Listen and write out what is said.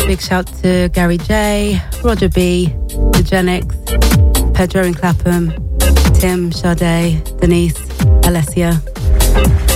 Big shout to Gary J, Roger B, the Genix, Pedro in Clapham, Tim, Sade, Denise, Alessia.